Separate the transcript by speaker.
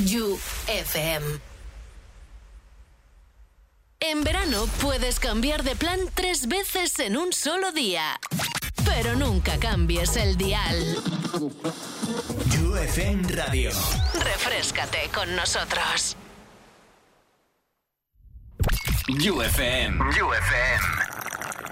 Speaker 1: You FM. En verano puedes cambiar de plan 3 veces en un solo día. Pero nunca cambies el dial.
Speaker 2: You FM Radio.
Speaker 1: Refréscate con nosotros.
Speaker 2: You FM. You FM.